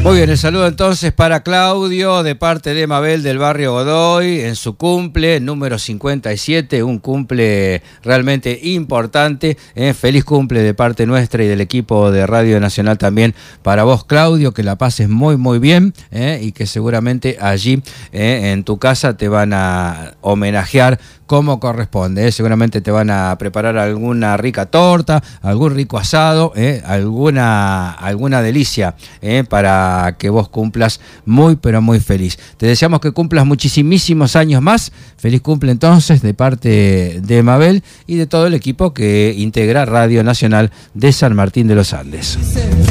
Muy bien, el saludo entonces para Claudio de parte de Mabel del barrio Godoy en su cumple número 57, un cumple realmente importante. Feliz cumple de parte nuestra y del equipo de Radio Nacional también para vos, Claudio, que la pases muy muy bien y que seguramente allí en tu casa te van a homenajear como corresponde. Seguramente te van a preparar alguna rica torta, algún rico asado, alguna delicia para que vos cumplas muy pero muy feliz. Te deseamos que cumplas muchísimos años más. Feliz cumple entonces de parte de Mabel y de todo el equipo que integra Radio Nacional de San Martín de los Andes.